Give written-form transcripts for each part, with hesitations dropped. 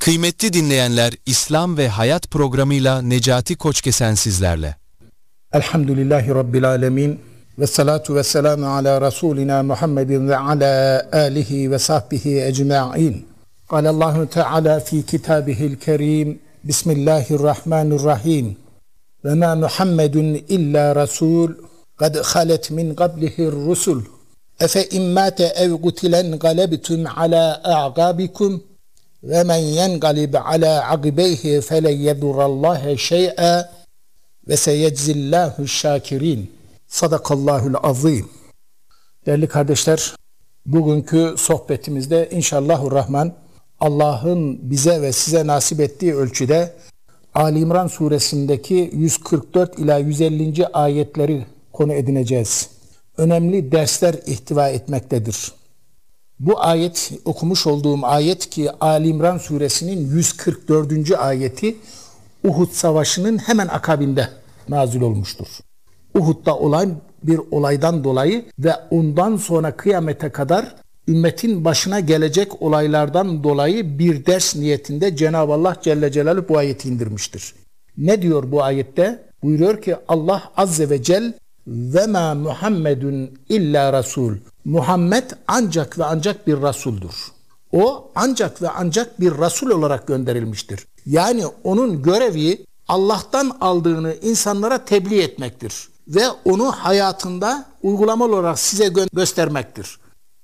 Kıymetli dinleyenler, İslam ve Hayat programıyla Necati Koçkesen sizlerle. Elhamdülillahi Rabbil alemin ve salatu ve selamu ala Resulina Muhammedin ve ala alihi ve sahbihi ecma'in. Allahu Teala fi kitabihil kerim. Bismillahirrahmanirrahim. Ve ma Muhammedun illa Resul kad halet min qablihir rusul. Efe immate ev gutilen galebtum ala a'gabikum ve men yengalib ala agibeyhi fele yedurrallahe şey'a ve seyeczillahu şakirin. Sadakallahul azim. Değerli kardeşler, bugünkü sohbetimizde inşallahurrahman Allah'ın bize ve size nasip ettiği ölçüde Ali İmran suresindeki 144 ila 150. ayetleri konu edineceğiz. Önemli dersler ihtiva etmektedir. Bu ayet, okumuş olduğum ayet ki Ali İmran suresinin 144. ayeti Uhud Savaşı'nın hemen akabinde nazil olmuştur. Uhud'da olan bir olaydan dolayı ve ondan sonra kıyamete kadar ümmetin başına gelecek olaylardan dolayı bir ders niyetinde Cenab-ı Allah Celle Celaluhu bu ayeti indirmiştir. Ne diyor bu ayette? Buyuruyor ki Allah Azze ve Celle ve ma Muhammedun illa Resul. Muhammed ancak ve ancak bir Resul'dur. O ancak ve ancak bir Resul olarak gönderilmiştir. Yani onun görevi Allah'tan aldığını insanlara tebliğ etmektir. Ve onu hayatında uygulamalı olarak size göstermektir.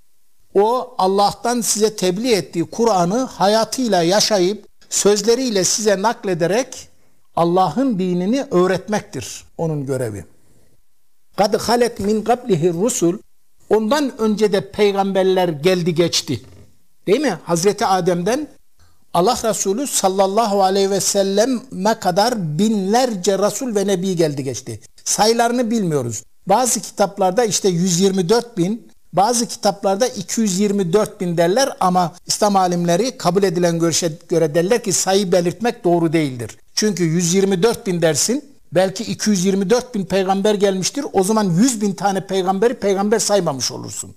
O Allah'tan size tebliğ ettiği Kur'an'ı hayatıyla yaşayıp sözleriyle size naklederek Allah'ın dinini öğretmektir onun görevi. Kad halet min qablihi rusul. Ondan önce de peygamberler geldi geçti. Değil mi? Hazreti Adem'den Allah Resulü sallallahu aleyhi ve selleme kadar binlerce Resul ve Nebi geldi geçti. Sayılarını bilmiyoruz. Bazı kitaplarda işte 124 bin, bazı kitaplarda 224 bin derler ama İslam alimleri kabul edilen görüşe göre derler ki sayı belirtmek doğru değildir. Çünkü 124 bin dersin, belki 224 bin peygamber gelmiştir. O zaman 100 bin tane peygamberi peygamber saymamış olursun.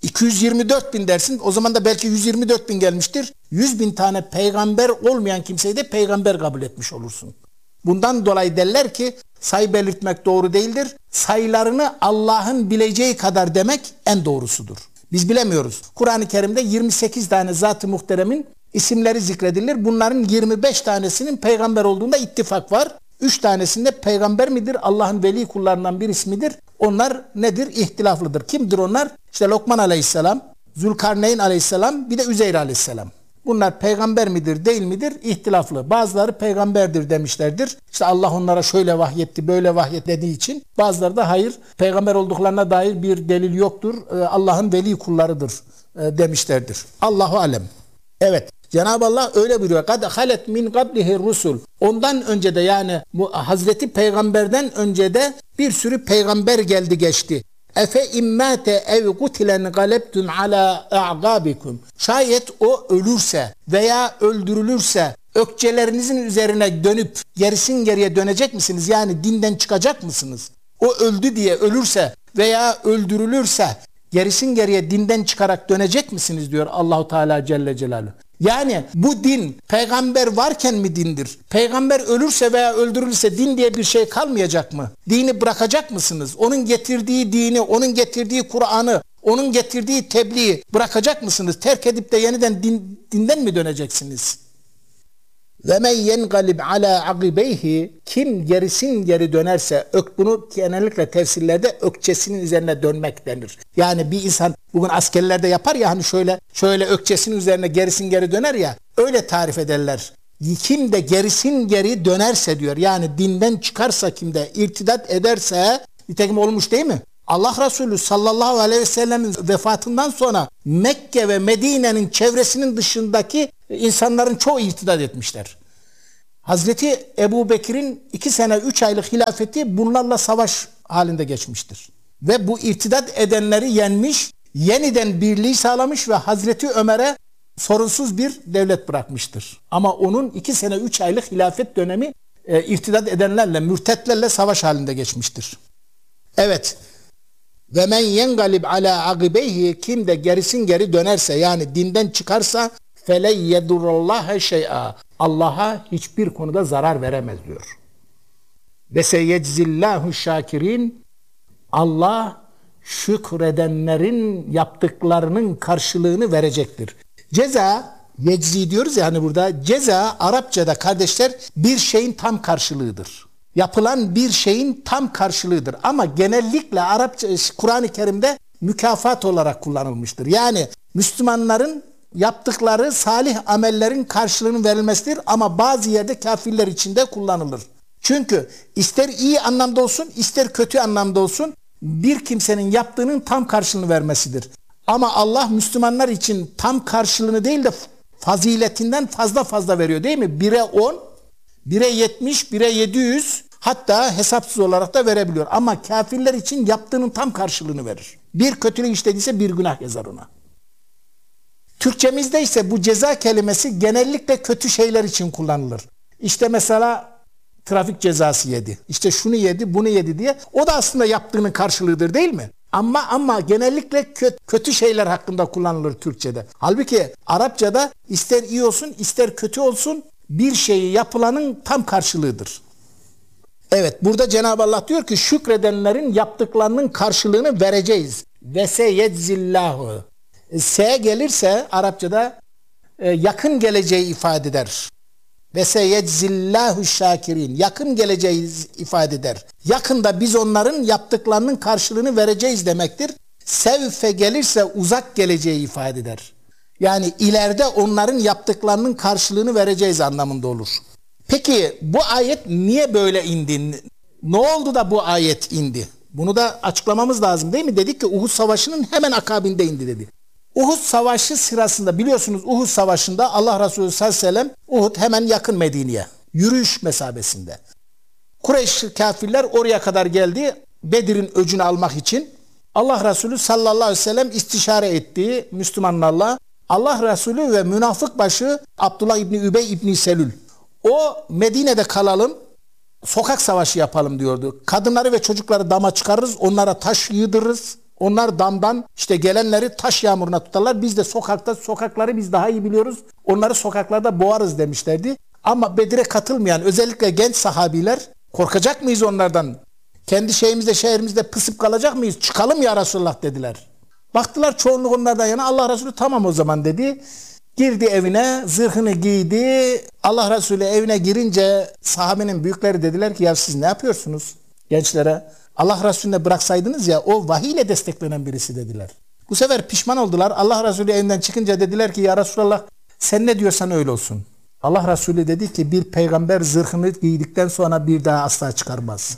224 bin dersin, o zaman da belki 124 bin gelmiştir. 100 bin tane peygamber olmayan kimseyi de peygamber kabul etmiş olursun. Bundan dolayı derler ki sayı belirtmek doğru değildir. Sayılarını Allah'ın bileceği kadar demek en doğrusudur. Biz bilemiyoruz. Kur'an-ı Kerim'de 28 tane Zat-ı Muhterem'in isimleri zikredilir. Bunların 25 tanesinin peygamber olduğunda ittifak var. 3 tanesinde peygamber midir? Allah'ın veli kullarından bir ismidir. Onlar nedir? İhtilaflıdır. Kimdir onlar? İşte Lokman aleyhisselam, Zülkarneyn aleyhisselam, bir de Üzeyr aleyhisselam. Bunlar peygamber midir, değil midir? İhtilaflı. Bazıları peygamberdir demişlerdir. İşte Allah onlara şöyle vahyetti, böyle vahyetti dediği için. Bazıları da hayır, peygamber olduklarına dair bir delil yoktur. Allah'ın veli kullarıdır demişlerdir. Allahu alem. Evet. Cenab-ı Allah öyle buyuruyor. Kad halet min qablihi rusul. Ondan önce de yani Hazreti Peygamber'den önce de bir sürü peygamber geldi geçti. Efe immate ev gutilen galebtum ala a'gabikum. Şayet o ölürse veya öldürülürse ökçelerinizin üzerine dönüp gerisin geriye dönecek misiniz? Yani dinden çıkacak mısınız? O öldü diye ölürse veya öldürülürse gerisin geriye dinden çıkarak dönecek misiniz diyor Allahu Teala Celle Celaluhu. Yani bu din peygamber varken mi dindir? Peygamber ölürse veya öldürülürse din diye bir şey kalmayacak mı? Dini bırakacak mısınız? Onun getirdiği dini, onun getirdiği Kur'an'ı, onun getirdiği tebliği bırakacak mısınız? Terk edip de yeniden dinden mi döneceksiniz? Ve men yengalib ala agibeyhi, kim gerisin geri dönerse, bunu genellikle tefsirlerde ökçesinin üzerine dönmek denir. Yani bir insan bugün askerlerde yapar ya hani şöyle ökçesinin üzerine gerisin geri döner ya, öyle tarif ederler. Kim de gerisin geri dönerse diyor, yani dinden çıkarsa, kim de irtidat ederse, nitekim olmuş değil mi? Allah Resulü sallallahu aleyhi ve sellem'in vefatından sonra Mekke ve Medine'nin çevresinin dışındaki insanların çoğu irtidat etmişler. Hazreti Ebu Bekir'in 2 sene 3 aylık hilafeti bunlarla savaş halinde geçmiştir. Ve bu irtidat edenleri yenmiş, yeniden birliği sağlamış ve Hazreti Ömer'e sorunsuz bir devlet bırakmıştır. Ama onun 2 sene 3 aylık hilafet dönemi irtidat edenlerle, mürtetlerle savaş halinde geçmiştir. Evet. Ve men yengalib ala agibeyhi, kim de gerisin geri dönerse, yani dinden çıkarsa, فَلَنْ يَدُرَّ اللّٰهَ شَيْئًا. Allah'a hiçbir konuda zarar veremez diyor. وَسَيَجْزِي اللّٰهُ الشَّاكِرِينَ. Allah şükredenlerin yaptıklarının karşılığını verecektir. Ceza, yeczi diyoruz ya hani burada. Ceza Arapçada kardeşler bir şeyin tam karşılığıdır. Yapılan bir şeyin tam karşılığıdır. Ama genellikle Arapça, Kur'an-ı Kerim'de mükafat olarak kullanılmıştır. Yani Müslümanların yaptıkları salih amellerin karşılığının verilmesidir. Ama bazı yerde kafirler için de kullanılır. Çünkü ister iyi anlamda olsun, ister kötü anlamda olsun bir kimsenin yaptığının tam karşılığını vermesidir. Ama Allah Müslümanlar için tam karşılığını değil de faziletinden fazla veriyor değil mi? 1'e 10, 1'e 70, 1'e 700 hatta hesapsız olarak da verebiliyor. Ama kafirler için yaptığının tam karşılığını verir. Bir kötülük işlediyse bir günah yazar ona. Türkçemizde ise bu ceza kelimesi genellikle kötü şeyler için kullanılır. İşte mesela trafik cezası yedi. İşte şunu yedi, bunu yedi diye. O da aslında yaptığının karşılığıdır değil mi? Ama genellikle kötü şeyler hakkında kullanılır Türkçe'de. Halbuki Arapçada ister iyi olsun, ister kötü olsun bir şeyi yapılanın tam karşılığıdır. Evet, burada Cenab-ı Allah diyor ki şükredenlerin yaptıklarının karşılığını vereceğiz. Ve seyedzillahu. Se gelirse Arapçada yakın geleceği ifade eder. Ve seyedzillahu şakirin. Yakın geleceği ifade eder. Yakında biz onların yaptıklarının karşılığını vereceğiz demektir. Sevfe gelirse uzak geleceği ifade eder. Yani ileride onların yaptıklarının karşılığını vereceğiz anlamında olur. Peki bu ayet niye böyle indi? Ne oldu da bu ayet indi? Bunu da açıklamamız lazım değil mi? Dedik ki Uhud Savaşı'nın hemen akabinde indi dedi. Uhud Savaşı sırasında biliyorsunuz Uhud Savaşı'nda Allah Resulü sallallahu aleyhi ve sellem Uhud hemen yakın Medine'ye. Yürüyüş mesabesinde. Kureyş kafirler oraya kadar geldi Bedir'in öcünü almak için. Allah Resulü sallallahu aleyhi ve sellem istişare ettiği Müslümanlarla Allah Resulü ve münafık başı Abdullah İbni Übey İbni Selül. O Medine'de kalalım, sokak savaşı yapalım diyordu. Kadınları ve çocukları dama çıkarırız, onlara taş yığdırırız. Onlar damdan işte gelenleri taş yağmuruna tutarlar. Biz de sokakları biz daha iyi biliyoruz. Onları sokaklarda boğarız demişlerdi. Ama Bedir'e katılmayan özellikle genç sahabiler korkacak mıyız onlardan? Kendi şehrimizde pısıp kalacak mıyız? Çıkalım ya Resulullah dediler. Baktılar çoğunluk onlardan yana Allah Resulü tamam o zaman dedi. Girdi evine, zırhını giydi. Allah Resulü evine girince sahabenin büyükleri dediler ki ya siz ne yapıyorsunuz gençlere? Allah Resulü'ne bıraksaydınız ya o vahiyle desteklenen birisi dediler. Bu sefer pişman oldular. Allah Resulü evinden çıkınca dediler ki ya Resulallah sen ne diyorsan öyle olsun. Allah Resulü dedi ki bir peygamber zırhını giydikten sonra bir daha asla çıkarmaz.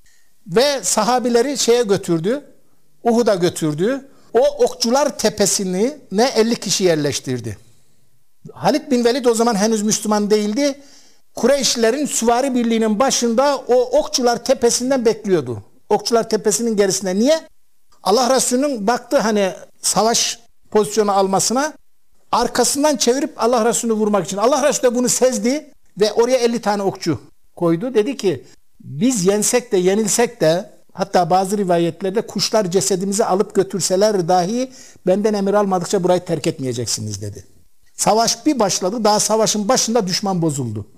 Ve sahabileri şeye götürdü. Uhud'a götürdü. O okçular tepesini 50 kişi yerleştirdi. Halid bin Velid o zaman henüz Müslüman değildi. Kureyşlilerin süvari birliğinin başında o okçular tepesinden bekliyordu. Okçular tepesinin gerisinde. Niye? Allah Resulü'nün baktı hani savaş pozisyonu almasına arkasından çevirip Allah Resulü'nü vurmak için. Allah Resulü de bunu sezdi ve oraya 50 tane okçu koydu. Dedi ki biz yensek de yenilsek de hatta bazı rivayetlerde kuşlar cesedimizi alıp götürseler dahi benden emir almadıkça burayı terk etmeyeceksiniz dedi. Savaş bir başladı. Daha savaşın başında düşman bozuldu.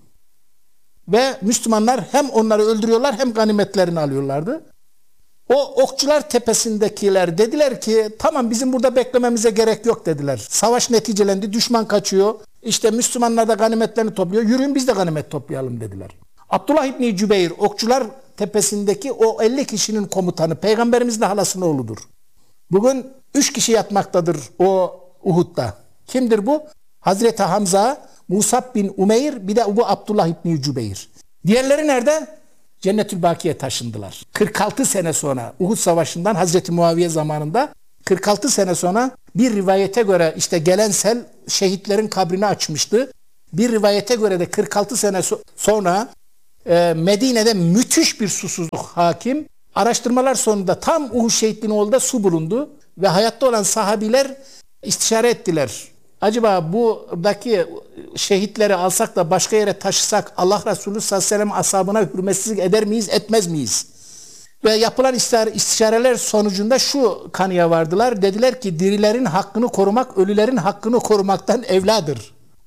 Ve Müslümanlar hem onları öldürüyorlar hem ganimetlerini alıyorlardı. O okçular tepesindekiler dediler ki tamam bizim burada beklememize gerek yok dediler. Savaş neticelendi. Düşman kaçıyor. İşte Müslümanlar da ganimetlerini topluyor. Yürüyün biz de ganimet toplayalım dediler. Abdullah İbni Cübeyr okçular tepesindeki o 50 kişinin komutanı Peygamberimizin halasının oğludur. Bugün 3 kişi yatmaktadır o Uhud'da. Kimdir bu? Hazreti Hamza, Musab bin Umeyr bir de bu Abdullah İbni Cübeyr. Diğerleri nerede? Cennetül Baki'ye taşındılar. 46 sene sonra Uhud Savaşı'ndan Hazreti Muaviye zamanında 46 sene sonra bir rivayete göre işte gelen sel şehitlerin kabrini açmıştı. Bir rivayete göre de 46 sene sonra Medine'de müthiş bir susuzluk hakim. Araştırmalar sonunda tam Uhud şehitliğinin olduğunda su bulundu ve hayatta olan sahabiler istişare ettiler. Acaba buradaki şehitleri alsak da başka yere taşısak Allah Resulü sallallahu aleyhi ve sellem ashabına hürmetsizlik eder miyiz, etmez miyiz? Ve yapılan istişareler sonucunda şu kanıya vardılar. Dediler ki dirilerin hakkını korumak ölülerin hakkını korumaktan evladır.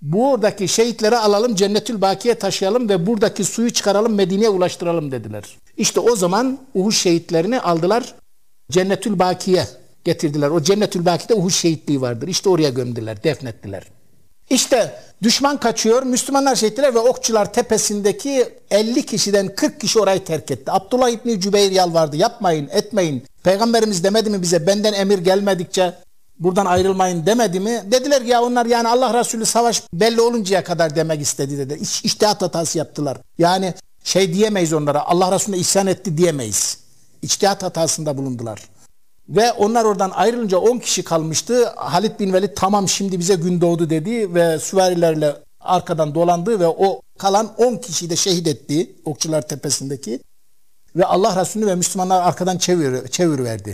Buradaki şehitleri alalım, Cennetül Baki'ye taşıyalım ve buradaki suyu çıkaralım, Medine'ye ulaştıralım dediler. İşte o zaman Uhud şehitlerini aldılar, Cennetül Baki'ye getirdiler. O Cennetül Baki'de Uhud şehitliği vardır. İşte oraya gömdüler, defnettiler. İşte düşman kaçıyor, Müslümanlar şehitler ve Okçular Tepesi'ndeki 50 kişiden 40 kişi orayı terk etti. Abdullah İbni Cübeyr yalvardı, yapmayın, etmeyin. Peygamberimiz demedi mi bize, benden emir gelmedikçe buradan ayrılmayın demedi mi? Dediler ya onlar, yani Allah Resulü savaş belli oluncaya kadar demek istedi dediler. İçtihat hatası yaptılar. Yani diyemeyiz onlara, Allah Resulüne isyan etti diyemeyiz. İçtihat hatasında bulundular. Ve onlar oradan ayrılınca 10 kişi kalmıştı. Halid bin Velid tamam şimdi bize gün doğdu dedi ve süvarilerle arkadan dolandı ve o kalan 10 kişiyi de şehit etti Okçular Tepesi'ndeki. Ve Allah Resulü ve Müslümanlar arkadan çeviriverdi.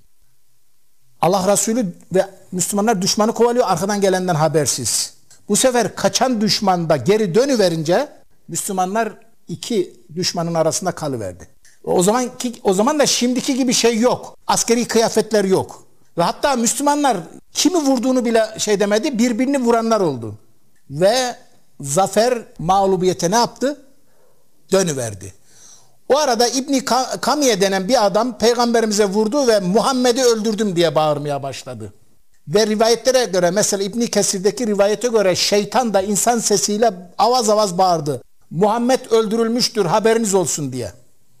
Allah Resulü ve Müslümanlar düşmanı kovalıyor, arkadan gelenden habersiz. Bu sefer kaçan düşman da geri dönüverince Müslümanlar iki düşmanın arasında kalıverdi. O zaman da şimdiki gibi şey yok. Askeri kıyafetler yok. Ve hatta Müslümanlar kimi vurduğunu bile demedi, birbirini vuranlar oldu. Ve zafer mağlubiyete ne yaptı? Dönüverdi. O arada İbni Kamiye denen bir adam peygamberimize vurdu ve Muhammed'i öldürdüm diye bağırmaya başladı. Ve rivayetlere göre, mesela İbni Kesir'deki rivayete göre şeytan da insan sesiyle avaz avaz bağırdı. Muhammed öldürülmüştür, haberiniz olsun diye.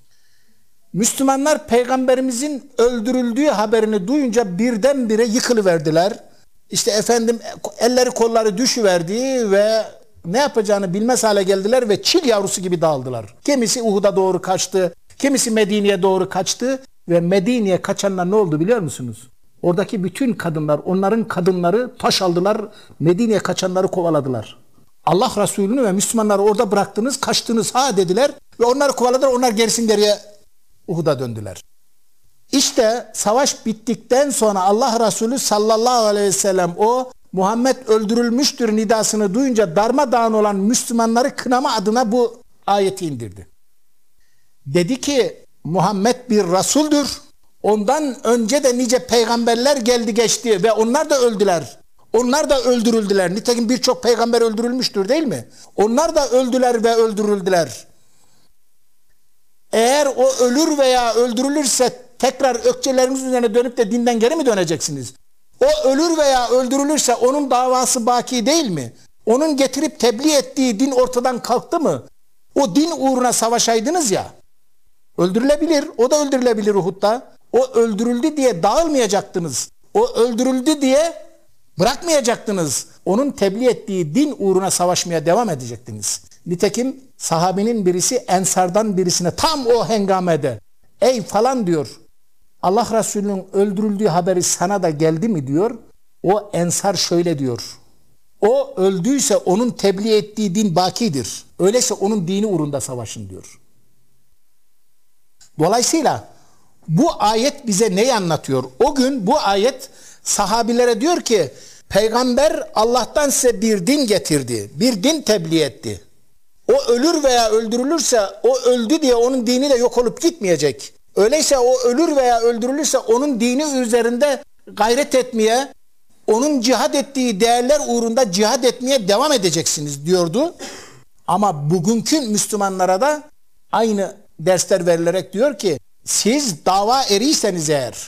Müslümanlar peygamberimizin öldürüldüğü haberini duyunca birdenbire yıkılıverdiler. İşte efendim elleri kolları düşüverdi ve ne yapacağını bilmez hale geldiler ve çil yavrusu gibi dağıldılar. Kimisi Uhud'a doğru kaçtı, kimisi Medine'ye doğru kaçtı ve Medine'ye kaçanlar ne oldu biliyor musunuz? Oradaki bütün kadınlar, onların kadınları taş aldılar, Medine'ye kaçanları kovaladılar. Allah Resulü'nü ve Müslümanları orada bıraktınız, kaçtınız ha dediler ve onları kovaladılar, onlar gerisin geriye Uhud'a döndüler. İşte savaş bittikten sonra Allah Resulü sallallahu aleyhi ve sellem o Muhammed öldürülmüştür nidasını duyunca darmadağın olan Müslümanları kınama adına bu ayeti indirdi. Dedi ki Muhammed bir Resul'dür. Ondan önce de nice peygamberler geldi geçti ve onlar da öldüler. Onlar da öldürüldüler. Nitekim birçok peygamber öldürülmüştür değil mi? Onlar da öldüler ve öldürüldüler. Eğer o ölür veya öldürülürse tekrar ökçeleriniz üzerine dönüp de dinden geri mi döneceksiniz? O ölür veya öldürülürse onun davası baki değil mi? Onun getirip tebliğ ettiği din ortadan kalktı mı? O din uğruna savaşaydınız ya. Öldürülebilir. O da öldürülebilir Uhud'da. O öldürüldü diye dağılmayacaktınız. O öldürüldü diye bırakmayacaktınız. Onun tebliğ ettiği din uğruna savaşmaya devam edecektiniz. Nitekim sahabinin birisi Ensardan birisine tam o hengamede ey falan diyor, Allah Resulü'nün öldürüldüğü haberi sana da geldi mi diyor. O Ensar şöyle diyor. O öldüyse onun tebliğ ettiği din bakidir. Öyleyse onun dini uğrunda savaşın diyor. Dolayısıyla bu ayet bize neyi anlatıyor? O gün bu ayet sahabilere diyor ki peygamber Allah'tan size bir din getirdi. Bir din tebliğ etti. O ölür veya öldürülürse o öldü diye onun dini de yok olup gitmeyecek. Öyleyse o ölür veya öldürülürse onun dini üzerinde gayret etmeye, onun cihad ettiği değerler uğrunda cihad etmeye devam edeceksiniz diyordu. Ama bugünkü Müslümanlara da aynı dersler verilerek diyor ki siz dava eriyseniz eğer,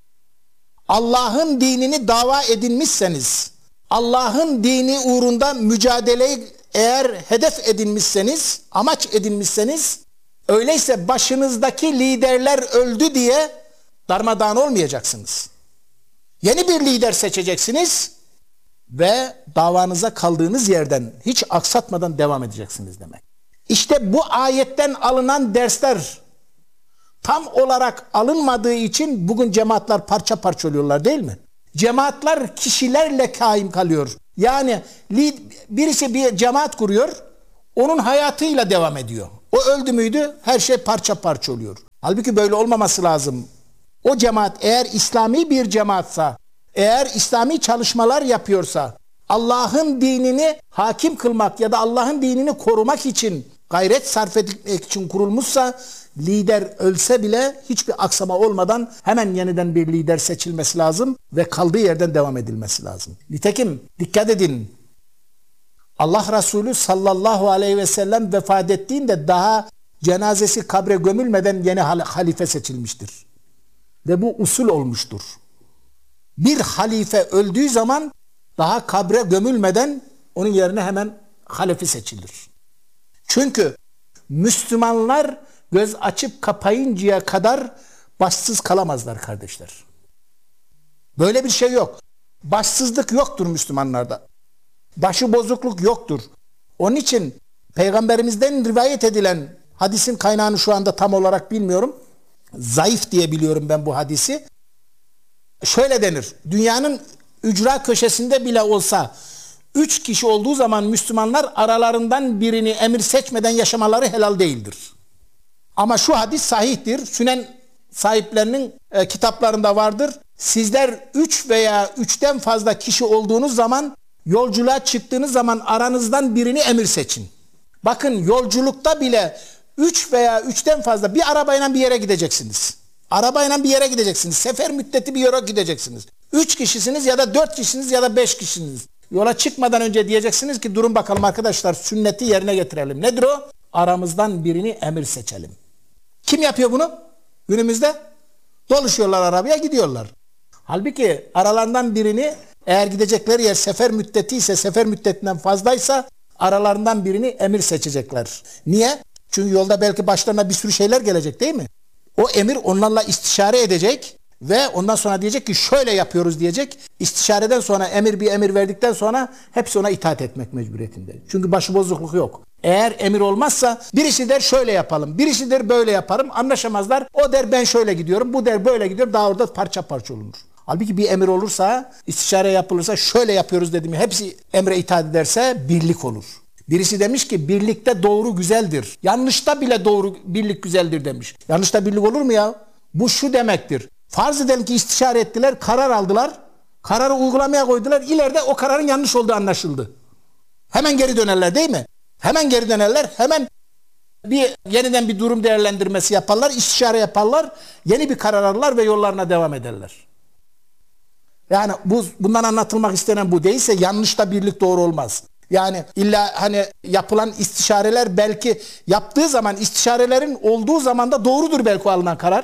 Allah'ın dinini edinmişseniz, Allah'ın dini uğrunda mücadeleyi eğer hedef edinmişseniz, amaç edinmişseniz, öyleyse başınızdaki liderler öldü diye darmadağın olmayacaksınız. Yeni bir lider seçeceksiniz ve davanıza kaldığınız yerden hiç aksatmadan devam edeceksiniz demek. İşte bu ayetten alınan dersler tam olarak alınmadığı için bugün cemaatler parça parça oluyorlar değil mi? Cemaatler kişilerle kaim kalıyor. Yani birisi bir cemaat kuruyor, onun hayatıyla devam ediyor. O öldü müydü her şey parça parça oluyor. Halbuki böyle olmaması lazım. O cemaat eğer İslami bir cemaatsa, eğer İslami çalışmalar yapıyorsa, Allah'ın dinini hakim kılmak ya da Allah'ın dinini korumak için gayret sarf etmek için kurulmuşsa, lider ölse bile hiçbir aksama olmadan hemen yeniden bir lider seçilmesi lazım ve kaldığı yerden devam edilmesi lazım. Nitekim dikkat edin, Allah Resulü sallallahu aleyhi ve sellem vefat ettiğinde daha cenazesi kabre gömülmeden yeni halife seçilmiştir. Ve bu usul olmuştur. Bir halife öldüğü zaman daha kabre gömülmeden onun yerine hemen halife seçilir. Çünkü Müslümanlar göz açıp kapayıncaya kadar başsız kalamazlar kardeşler. Böyle bir şey yok. Başsızlık yoktur Müslümanlarda. Başıbozukluk yoktur. Onun için Peygamberimizden rivayet edilen hadisin kaynağını şu anda tam olarak bilmiyorum. Zayıf diye biliyorum ben bu hadisi. Şöyle denir. Dünyanın ücra köşesinde bile olsa 3 kişi olduğu zaman Müslümanlar aralarından birini emir seçmeden yaşamaları helal değildir. Ama şu hadis sahihtir. Sünen sahiplerinin kitaplarında vardır. Sizler 3 veya 3'ten fazla kişi olduğunuz zaman, yolculuğa çıktığınız zaman aranızdan birini emir seçin. Bakın, yolculukta bile 3 veya 3'ten fazla bir arabayla bir yere gideceksiniz. Arabayla bir yere gideceksiniz. Sefer müddeti bir yere gideceksiniz. 3 kişisiniz ya da 4 kişisiniz ya da 5 kişisiniz. Yola çıkmadan önce diyeceksiniz ki durun bakalım arkadaşlar, sünneti yerine getirelim. Nedir o? Aramızdan birini emir seçelim. Kim yapıyor bunu? Günümüzde doluşuyorlar arabaya, gidiyorlar. Halbuki aralarından birini, eğer gidecekleri yer sefer müddeti ise, sefer müddetinden fazlaysa aralarından birini emir seçecekler. Niye? Çünkü yolda belki başlarına bir sürü şeyler gelecek değil mi? O emir onlarla istişare edecek ve ondan sonra diyecek ki şöyle yapıyoruz diyecek. İstişareden sonra emir bir emir verdikten sonra hepsi ona itaat etmek mecburiyetinde. Çünkü başıbozukluk yok. Eğer emir olmazsa birisi der şöyle yapalım, birisi der böyle yaparım, anlaşamazlar. O der ben şöyle gidiyorum, bu der böyle gidiyor, daha orada parça parça olunur. Halbuki bir emir olursa, istişare yapılırsa, şöyle yapıyoruz dediğimi hepsi emre itaat ederse birlik olur. Birisi demiş ki birlikte doğru güzeldir. Yanlışta bile doğru birlik güzeldir demiş. Yanlışta birlik olur mu ya? Bu şu demektir. Farz edelim ki istişare ettiler, karar aldılar. Kararı uygulamaya koydular. İleride o kararın yanlış olduğu anlaşıldı. Hemen geri dönerler değil mi? Hemen geri dönerler. Hemen yeniden bir durum değerlendirmesi yaparlar. İstişare yaparlar. Yeni bir karar alırlar ve yollarına devam ederler. Yani bundan anlatılmak istenen bu değilse yanlışta birlik doğru olmaz. Yani illa hani yapılan istişareler belki yaptığı zaman, istişarelerin olduğu zaman da doğrudur belki alınan karar.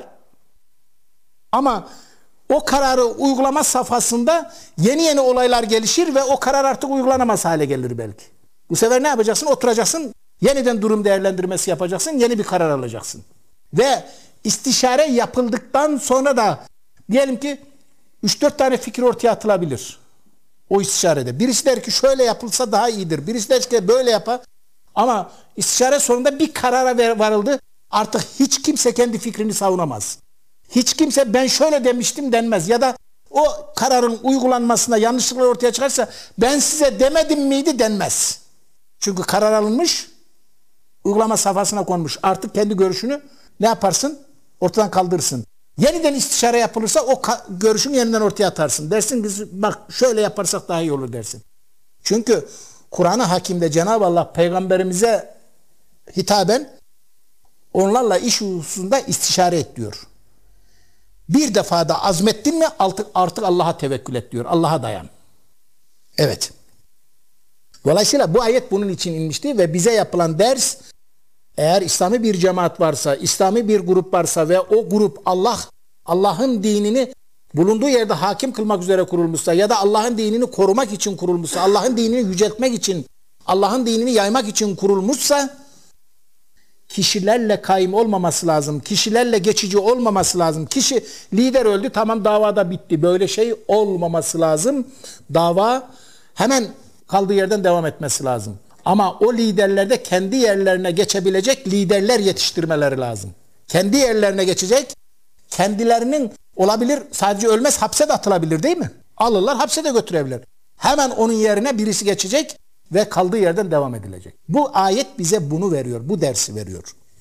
Ama o kararı uygulama safhasında yeni olaylar gelişir ve o karar artık uygulanamaz hale gelir belki. Bu sefer ne yapacaksın? Oturacaksın, yeniden durum değerlendirmesi yapacaksın, yeni bir karar alacaksın. Ve istişare yapıldıktan sonra da diyelim ki 3-4 tane fikir ortaya atılabilir. O istişarede. Birisi der ki şöyle yapılsa daha iyidir. Birisi der ki böyle yapar. Ama istişare sonunda bir karara varıldı. Artık hiç kimse kendi fikrini savunamaz. Hiç kimse ben şöyle demiştim denmez. Ya da o kararın uygulanmasında yanlışlıklar ortaya çıkarsa ben size demedim miydi denmez. Çünkü karar alınmış, uygulama safhasına konmuş. Artık kendi görüşünü ne yaparsın? Ortadan kaldırırsın. Yeniden istişare yapılırsa o görüşünü yeniden ortaya atarsın. Dersin ki bak şöyle yaparsak daha iyi olur dersin. Çünkü Kur'an-ı Hakim'de Cenab-ı Allah peygamberimize hitaben onlarla iş hususunda istişare et diyor. Bir defada azmettin mi artık Allah'a tevekkül et diyor. Allah'a dayan. Evet. Dolayısıyla bu ayet bunun için inmişti ve bize yapılan ders, eğer İslami bir cemaat varsa, İslami bir grup varsa ve o grup Allah'ın dinini bulunduğu yerde hakim kılmak üzere kurulmuşsa ya da Allah'ın dinini korumak için kurulmuşsa, Allah'ın dinini yüceltmek için, Allah'ın dinini yaymak için kurulmuşsa kişilerle kaim olmaması lazım. Kişilerle geçici olmaması lazım. Kişi lider öldü, tamam davada bitti. Böyle şey olmaması lazım. Dava hemen kaldığı yerden devam etmesi lazım. Ama o liderlerde kendi yerlerine geçebilecek liderler yetiştirmeleri lazım. Kendi yerlerine geçecek, kendilerinin olabilir, sadece ölmez hapse de atılabilir değil mi? Alırlar, hapse de götürebilirler. Hemen onun yerine birisi geçecek ve kaldığı yerden devam edilecek. Bu ayet bize bunu veriyor, bu dersi veriyor.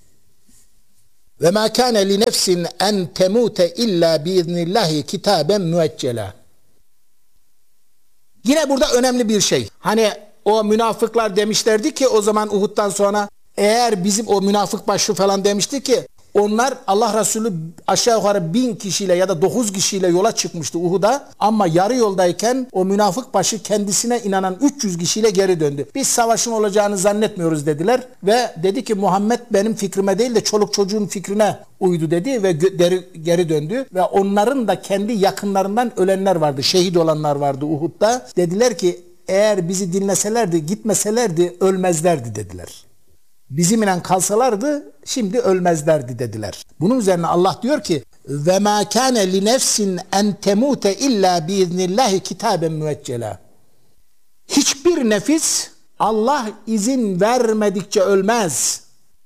Ve ma kana li nefsin en temute illa biiznillahi kitaben müeccela. Yine burada önemli bir şey. Hani o münafıklar demişlerdi ki o zaman Uhud'dan sonra, eğer bizim o münafık başı falan demişti ki Onlar Allah Resulü aşağı yukarı 1000 kişiyle ya da 9 kişiyle yola çıkmıştı Uhud'a. Ama yarı yoldayken o münafık başı kendisine inanan 300 kişiyle geri döndü. Biz savaşın olacağını zannetmiyoruz dediler. Ve dedi ki Muhammed benim fikrime değil de çoluk çocuğun fikrine uydu dedi ve geri döndü. Ve onların da kendi yakınlarından ölenler vardı. Şehit olanlar vardı Uhud'da. Dediler ki eğer bizi dinleselerdi, gitmeselerdi ölmezlerdi dediler. Bizimle kalsalardı şimdi ölmezlerdi dediler. Bunun üzerine Allah diyor ki ve ma kana li nefsin en temute illa biiznillahi kitaben müeccela. Hiçbir nefis Allah izin vermedikçe ölmez.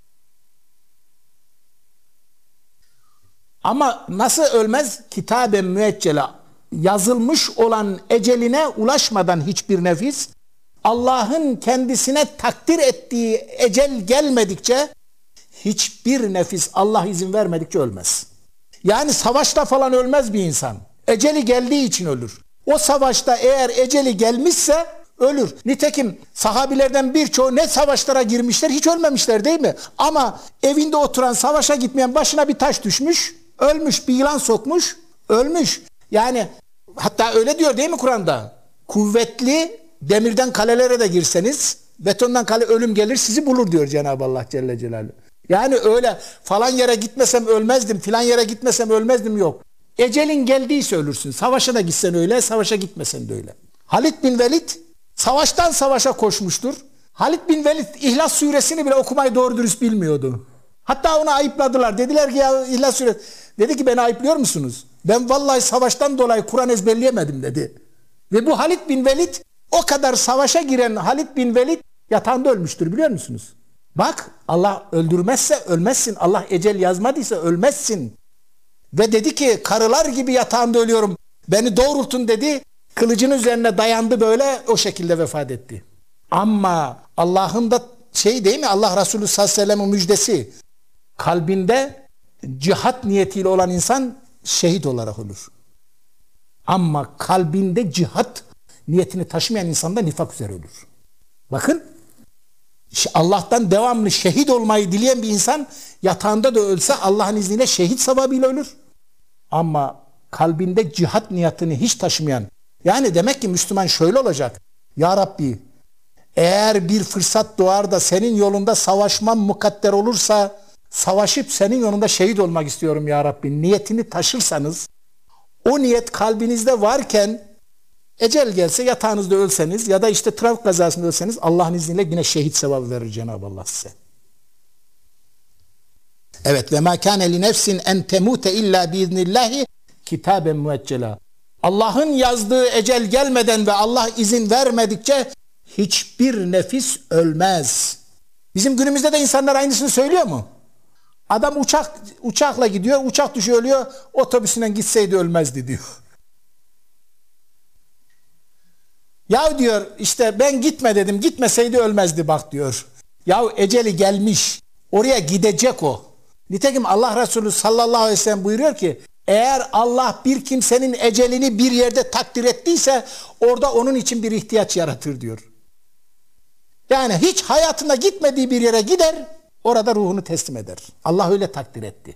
Ama nasıl ölmez? Kitaben müeccela. Yazılmış olan eceline ulaşmadan hiçbir nefis Allah'ın kendisine takdir ettiği ecel gelmedikçe hiçbir nefis Allah izin vermedikçe ölmez. Yani savaşta falan ölmez bir insan. Eceli geldiği için ölür. O savaşta eğer eceli gelmişse ölür. Nitekim sahabilerden birçoğu ne savaşlara girmişler hiç ölmemişler değil mi? Ama evinde oturan savaşa gitmeyen başına bir taş düşmüş, ölmüş, bir yılan sokmuş, ölmüş. Yani hatta öyle diyor değil mi Kur'an'da? Kuvvetli demirden kalelere de girseniz betondan kale ölüm gelir sizi bulur diyor Cenab-ı Allah Celle Celaluhu. Yani öyle falan yere gitmesem ölmezdim, filan yere gitmesem ölmezdim yok. Ecelin geldiyse ölürsün. Savaşa da gitsen öyle, savaşa gitmesen de öyle. Halid bin Velid savaştan savaşa koşmuştur. Halid bin Velid İhlas suresini bile okumayı doğru dürüst bilmiyordu. Hatta onu ayıpladılar. Dediler ki ya İhlas suresi. Dedi ki beni ayıplıyor musunuz? Ben vallahi savaştan dolayı Kur'an ezberleyemedim dedi. Ve bu Halid bin Velid o kadar savaşa giren Halid bin Velid yatağında ölmüştür biliyor musunuz? Bak Allah öldürmezse ölmezsin. Allah ecel yazmadıysa ölmezsin. Ve dedi ki karılar gibi yatağımda ölüyorum. Beni doğrultun dedi. Kılıcın üzerine dayandı böyle o şekilde vefat etti. Ama Allah'ın da değil mi Allah Resulü sallallahu aleyhi ve sellem'in müjdesi. Kalbinde cihat niyetiyle olan insan şehit olarak ölür. Ama kalbinde cihat niyetini taşımayan insan da nifak üzere ölür. Bakın Allah'tan devamlı şehit olmayı dileyen bir insan yatağında da ölse Allah'ın izniyle şehit sevabıyla ölür. Ama kalbinde cihat niyetini hiç taşımayan, yani demek ki Müslüman şöyle olacak. Ya Rabbi eğer bir fırsat doğar da senin yolunda savaşmam mukadder olursa savaşıp senin yolunda şehit olmak istiyorum ya Rabbi. Niyetini taşırsanız o niyet kalbinizde varken ecel gelse yatağınızda ölseniz ya da işte trafik kazasında ölseniz Allah'ın izniyle yine şehit sevabı verir Cenab-ı Allah size. Evet ve ma kana li nefsin en temute illa biiznillahi kitaben müeccela. Allah'ın yazdığı ecel gelmeden ve Allah izin vermedikçe hiçbir nefis ölmez. Bizim günümüzde de insanlar aynısını söylüyor mu? Adam uçakla gidiyor, uçak düşüyor ölüyor, otobüsünden gitseydi ölmezdi diyor. Ya diyor işte ben gitme dedim, gitmeseydi ölmezdi bak diyor. Ya eceli gelmiş, oraya gidecek o. Nitekim Allah Resulü sallallahu aleyhi ve sellem buyuruyor ki eğer Allah bir kimsenin ecelini bir yerde takdir ettiyse orada onun için bir ihtiyaç yaratır diyor. Yani hiç hayatında gitmediği bir yere gider, orada ruhunu teslim eder. Allah öyle takdir etti.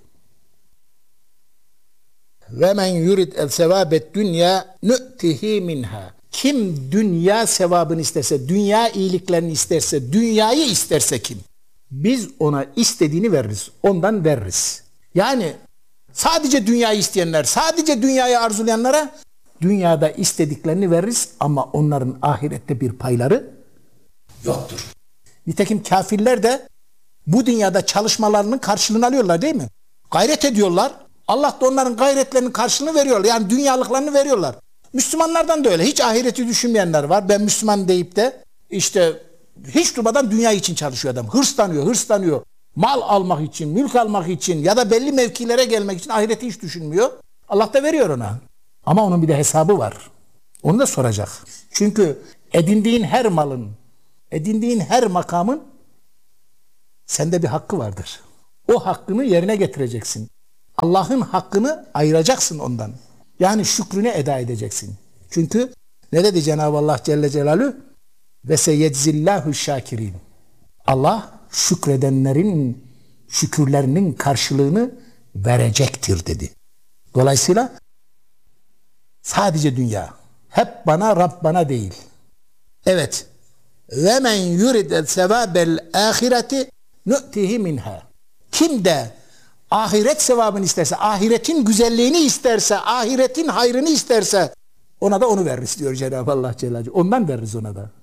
Ve men yurid el sevabet dünya nu'tihi minha. Kim dünya sevabını isterse, dünya iyiliklerini isterse, dünyayı isterse kim? Biz ona istediğini veririz. Ondan veririz. Yani sadece dünyayı isteyenler, sadece dünyayı arzulayanlara dünyada istediklerini veririz ama onların ahirette bir payları yoktur. Nitekim kafirler de bu dünyada çalışmalarının karşılığını alıyorlar değil mi? Gayret ediyorlar. Allah da onların gayretlerinin karşılığını veriyor. Yani dünyalıklarını veriyorlar. Müslümanlardan da öyle. Hiç ahireti düşünmeyenler var. Ben Müslüman deyip de işte hiç durmadan dünya için çalışıyor adam. Hırslanıyor. Mal almak için, mülk almak için ya da belli mevkilere gelmek için ahireti hiç düşünmüyor. Allah da veriyor ona. Ama onun bir de hesabı var. Onu da soracak. Çünkü edindiğin her malın, edindiğin her makamın sende bir hakkı vardır. O hakkını yerine getireceksin. Allah'ın hakkını ayıracaksın ondan. Yani şükrünü eda edeceksin. Çünkü ne dedi Cenab-ı Allah Celle Celaluhu? Ve seyedzillahu şakirin. Allah şükredenlerin şükürlerinin karşılığını verecektir dedi. Dolayısıyla sadece dünya. Hep bana, Rab bana değil. Evet. Ve men yurid sevabel ahireti nu'tihi minha. Kim de ahiret sevabını isterse, ahiretin güzelliğini isterse, ahiretin hayrını isterse ona da onu veririz diyor Cenab-ı Allah Celle Celaluhu. Ondan veririz ona da.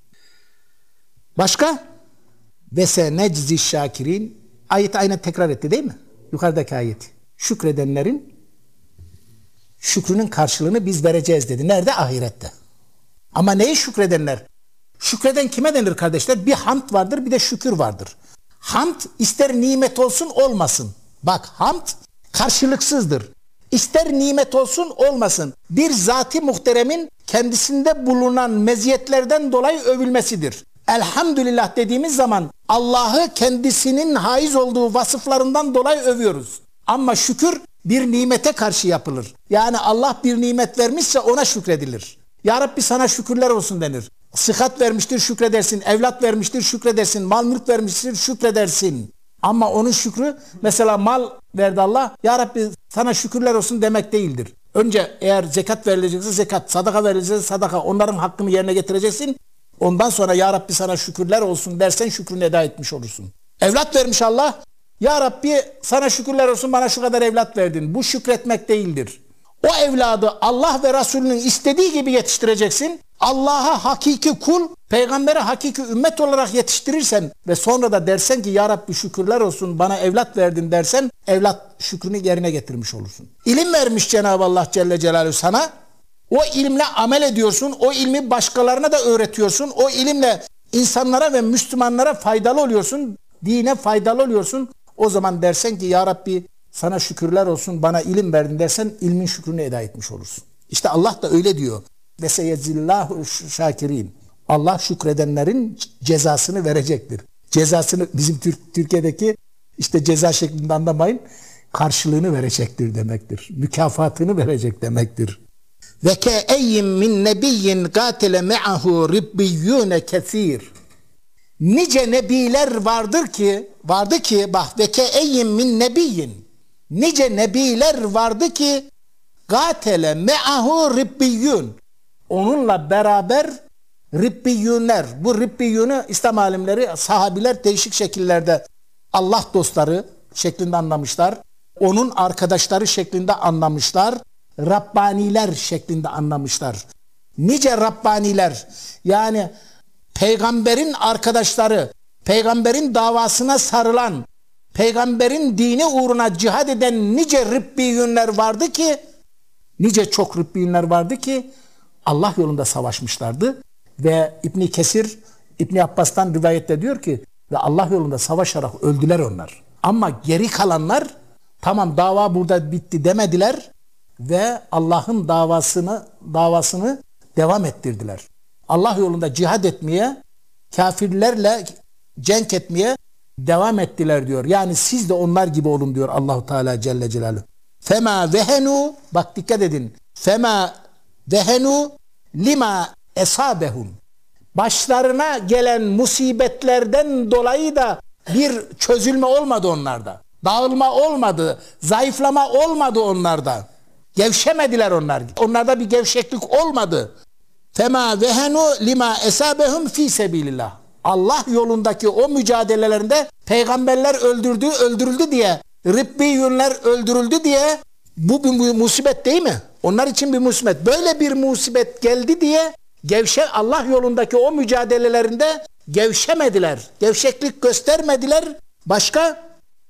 Başka? Ve seneczi şakirin. Ayeti aynen tekrar etti değil mi? Yukarıdaki ayeti. Şükredenlerin şükrünün karşılığını biz vereceğiz dedi. Nerede? Ahirette. Ama neyi şükredenler? Şükreden kime denir kardeşler? Bir hamd vardır, bir de şükür vardır. Hamd ister nimet olsun olmasın. Bak, hamd karşılıksızdır. İster nimet olsun olmasın. Bir zat-ı muhteremin kendisinde bulunan meziyetlerden dolayı övülmesidir. Elhamdülillah dediğimiz zaman Allah'ı kendisinin haiz olduğu vasıflarından dolayı övüyoruz. Ama şükür bir nimete karşı yapılır. Yani Allah bir nimet vermişse ona şükredilir. Ya Rabbi sana şükürler olsun denir. Sıhhat vermiştir, şükredersin. Evlat vermiştir, şükredersin. Mal mülk vermiştir, şükredersin. Ama onun şükrü, mesela mal verdi Allah, Ya Rabbi sana şükürler olsun demek değildir. Önce eğer zekat verilecekse zekat, sadaka verilecekse sadaka, onların hakkını yerine getireceksin. Ondan sonra Ya Rabbi sana şükürler olsun dersen şükrünü eda etmiş olursun. Evlat vermiş Allah, Ya Rabbi sana şükürler olsun bana şu kadar evlat verdin. Bu şükretmek değildir. O evladı Allah ve Resulünün istediği gibi yetiştireceksin. Allah'a hakiki kul, peygambere hakiki ümmet olarak yetiştirirsen ve sonra da dersen ki Ya Rabbi şükürler olsun bana evlat verdin dersen evlat şükrünü yerine getirmiş olursun. İlim vermiş Cenab-ı Allah Celle Celaluhu sana. O ilimle amel ediyorsun. O ilmi başkalarına da öğretiyorsun. O ilimle insanlara ve Müslümanlara faydalı oluyorsun. Dine faydalı oluyorsun. O zaman dersen ki Ya Rabbi sana şükürler olsun bana ilim verdin dersen ilmin şükrünü eda etmiş olursun. İşte Allah da öyle diyor. Ve seyedzillahu şakirin. Allah şükredenlerin cezasını verecektir. Cezasını bizim Türkiye'deki işte ceza şeklinde anlamayın. Karşılığını verecektir demektir. Mükafatını verecek demektir. Ve ke'eyyin min nebiyyin gatile me'ahu ribbiyyune kesir. Nice nebiler vardı ki bak ve ke'eyyin min nebiyyin. Nice nebiler vardı ki gatile me'ahu ribbiyyun. Onunla beraber Ribbiyyunler, bu Ribbiyyunu İslam alimleri, sahabiler değişik şekillerde Allah dostları şeklinde anlamışlar. Onun arkadaşları şeklinde anlamışlar. Rabbaniler şeklinde anlamışlar. Nice Rabbaniler, yani peygamberin arkadaşları, peygamberin davasına sarılan, peygamberin dini uğruna cihad eden nice Ribbiyyunler vardı ki, nice çok Ribbiyyunler vardı ki Allah yolunda savaşmışlardı ve İbn Kesir, İbn Abbas'tan rivayette diyor ki ve Allah yolunda savaşarak öldüler onlar. Ama geri kalanlar tamam dava burada bitti demediler ve Allah'ın davasını devam ettirdiler. Allah yolunda cihad etmeye, kafirlerle cenk etmeye devam ettiler diyor. Yani siz de onlar gibi olun diyor Allahu Teala Celle Celaluhu. Fema vehenu, bak dikkat edin. Fema vehenu lima esabehum. Başlarına gelen musibetlerden dolayı da bir çözülme olmadı onlarda. Dağılma olmadı, zayıflama olmadı onlarda. Gevşemediler onlar. Onlarda bir gevşeklik olmadı. Fema vehenu lima esabehum fi sebilillah. Allah yolundaki o mücadelelerinde peygamberler öldürüldü diye, Ribbiyyunler öldürüldü diye bu bir musibet değil mi? Onlar için bir musibet. Böyle bir musibet geldi diye Allah yolundaki o mücadelelerinde gevşemediler. Gevşeklik göstermediler. Başka?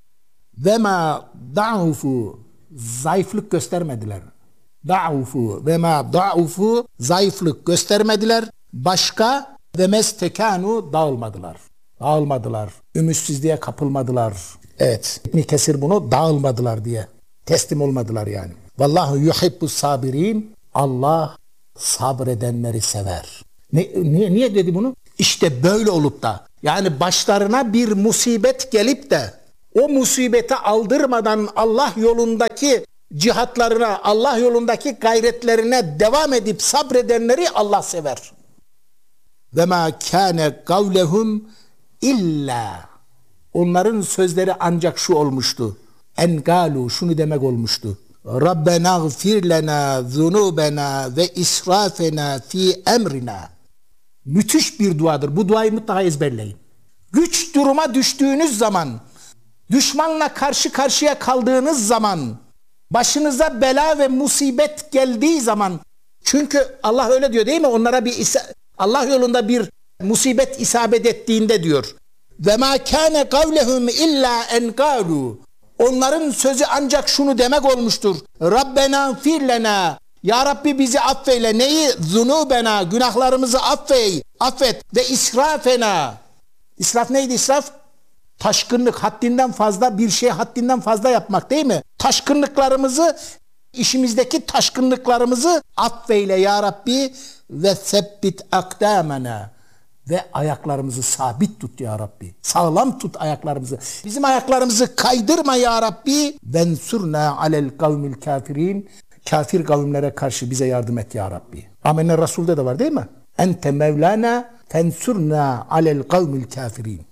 Ve ma da'ufu, zayıflık göstermediler. Da'ufu ve ma da'ufu, zayıflık göstermediler. Başka? Ve mestekanu, dağılmadılar. Ümitsizliğe kapılmadılar. Evet. İbn Kesir bunu dağılmadılar diye. Teslim olmadılar yani. Vallahu yuhibbus sabirin. Allah sabredenleri sever. Niye dedi bunu? İşte böyle olup da, yani başlarına bir musibet gelip de o musibeti aldırmadan Allah yolundaki cihatlarına, Allah yolundaki gayretlerine devam edip sabredenleri Allah sever. Ve ma kâne kavlehum illa. Onların sözleri ancak şu olmuştu. Engalu, şunu demek olmuştu. Rabbena gfir lena zunubena ve israfena fi emrina. Müthiş bir duadır. Bu duayı mutlaka ezberleyin. Güç duruma düştüğünüz zaman, düşmanla karşı karşıya kaldığınız zaman, başınıza bela ve musibet geldiği zaman, çünkü Allah öyle diyor değil mi? Onlara Allah yolunda bir musibet isabet ettiğinde diyor. Ve ma kana kavlehum illa en qalu. Onların sözü ancak şunu demek olmuştur. Rabbena fir lena. Ya Rabbi bizi affeyle. Neyi? Zunubena. Günahlarımızı affet. Ve israfena. İsraf neydi israf? Taşkınlık, haddinden fazla bir şey haddinden fazla yapmak değil mi? Taşkınlıklarımızı, işimizdeki taşkınlıklarımızı affeyle ya Rabbi ve sebbit akdamena. Ve ayaklarımızı sabit tut ya Rabbi. Sağlam tut ayaklarımızı. Bizim ayaklarımızı kaydırma ya Rabbi. Vensurna alel kavmil kafirin. Kafir kavimlere karşı bize yardım et ya Rabbi. Amenna Resul'de de var değil mi? Ente mevlana fensurna alel kavmil kafirin.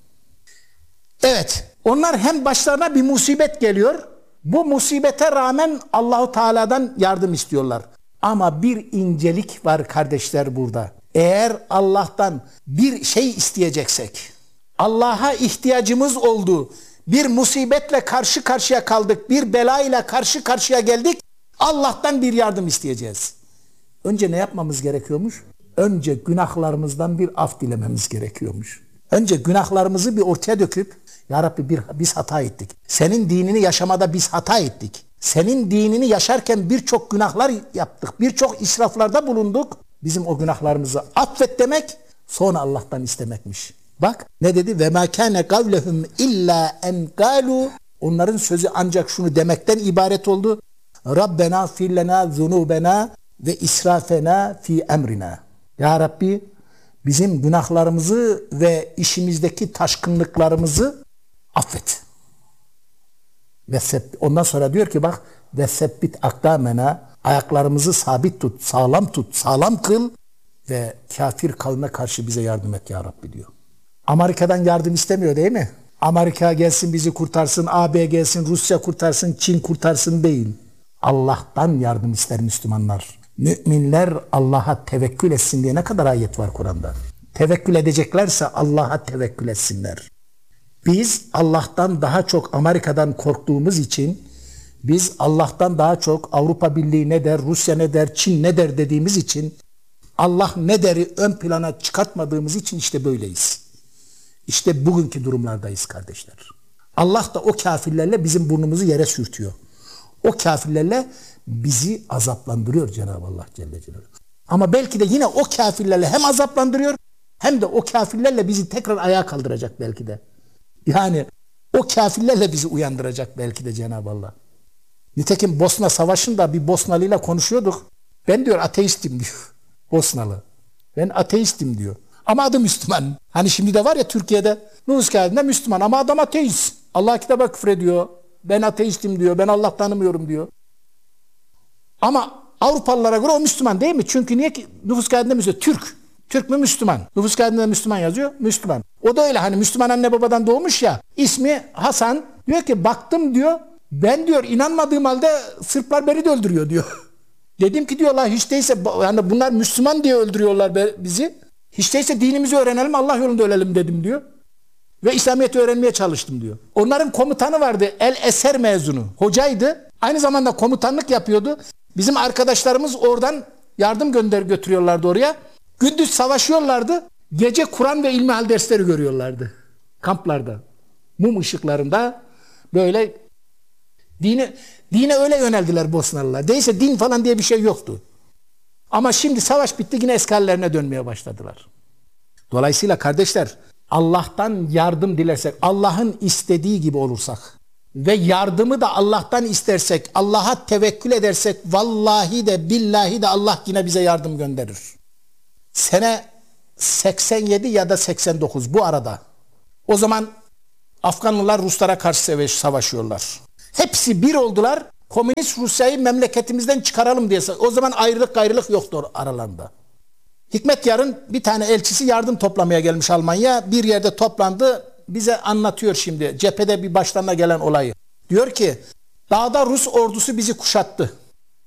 Evet, onlar hem başlarına bir musibet geliyor. Bu musibete rağmen Allahu Teala'dan yardım istiyorlar. Ama bir incelik var kardeşler burada. Eğer Allah'tan bir şey isteyeceksek, Allah'a ihtiyacımız oldu, bir musibetle karşı karşıya kaldık, bir belayla karşı karşıya geldik, Allah'tan bir yardım isteyeceğiz. Önce ne yapmamız gerekiyormuş? Önce günahlarımızdan bir af dilememiz gerekiyormuş. Önce günahlarımızı bir ortaya döküp, ya Rabbi biz hata ettik. Senin dinini yaşamada biz hata ettik. Senin dinini yaşarken birçok günahlar yaptık, birçok israflarda bulunduk. Bizim o günahlarımızı affet demek, sonra Allah'tan istemekmiş. Bak ne dedi? Ve ma kana kavlehum illa en qalu. Onların sözü ancak şunu demekten ibaret oldu. Rabbena fir lena zunubena ve israfena fi emrina. Ya Rabbi bizim günahlarımızı ve işimizdeki taşkınlıklarımızı affet. Ve ondan sonra diyor ki bak ve sebbit akdamena, ayaklarımızı sabit tut, sağlam kıl ve kafir kavme karşı bize yardım et ya Rabbi diyor. Amerika'dan yardım istemiyor değil mi? Amerika gelsin bizi kurtarsın, AB gelsin, Rusya kurtarsın, Çin kurtarsın değil. Allah'tan yardım ister Müslümanlar. Müminler Allah'a tevekkül etsin diye ne kadar ayet var Kur'an'da. Tevekkül edeceklerse Allah'a tevekkül etsinler. Biz Allah'tan daha çok Amerika'dan korktuğumuz için, biz Allah'tan daha çok Avrupa Birliği ne der, Rusya ne der, Çin ne der dediğimiz için, Allah ne deri ön plana çıkartmadığımız için işte böyleyiz. İşte bugünkü durumlardayız kardeşler. Allah da o kafirlerle bizim burnumuzu yere sürtüyor. O kafirlerle bizi azaplandırıyor Cenab-ı Allah Celle Celaluhu. Ama belki de yine o kafirlerle hem azaplandırıyor hem de o kafirlerle bizi tekrar ayağa kaldıracak belki de. Yani o kafirlerle bizi uyandıracak belki de Cenab-ı Allah. Nitekim Bosna Savaşı'nda bir Bosnalıyla konuşuyorduk. Ben diyor ateistim diyor. Bosnalı. Ben ateistim diyor. Ama adı Müslüman. Hani şimdi de var ya Türkiye'de nüfus kağıdında Müslüman ama adam ateist. Allah kitaba küfrediyor. Ben ateistim diyor. Ben Allah tanımıyorum diyor. Ama Avrupalılara göre o Müslüman değil mi? Çünkü niye ki nüfus kağıdında Müslüman? Türk. Türk mü Müslüman? Nüfus kağıdında Müslüman yazıyor. Müslüman. O da öyle hani Müslüman anne babadan doğmuş ya. İsmi Hasan. Diyor ki baktım diyor. Ben diyor inanmadığım halde Sırplar beni de öldürüyor diyor. Dedim ki diyorlar hiç değilse yani bunlar Müslüman diye öldürüyorlar bizi. Hiç değilse dinimizi öğrenelim Allah yolunda ölelim dedim diyor. Ve İslamiyet'i öğrenmeye çalıştım diyor. Onların komutanı vardı. El Eser mezunu. Hocaydı. Aynı zamanda komutanlık yapıyordu. Bizim arkadaşlarımız oradan yardım götürüyorlardı oraya. Gündüz savaşıyorlardı. Gece Kur'an ve ilmihal dersleri görüyorlardı. Kamplarda. Mum ışıklarında böyle dine öyle yöneldiler Bosnalılar. Değilse din falan diye bir şey yoktu. Ama şimdi savaş bitti yine eski hallerine dönmeye başladılar. Dolayısıyla kardeşler Allah'tan yardım dilersek, Allah'ın istediği gibi olursak ve yardımı da Allah'tan istersek, Allah'a tevekkül edersek vallahi de billahi de Allah yine bize yardım gönderir. Sene 87 ya da 89 bu arada. O zaman Afganlılar Ruslara karşı savaşıyorlar. Hepsi bir oldular. Komünist Rusya'yı memleketimizden çıkaralım diye. O zaman ayrılık yoktu aralarında. Hikmet Yar'ın bir tane elçisi yardım toplamaya gelmiş Almanya. Bir yerde toplandı. bize anlatıyor şimdi cephede bir başlarına gelen olayı. Diyor ki dağda Rus ordusu bizi kuşattı.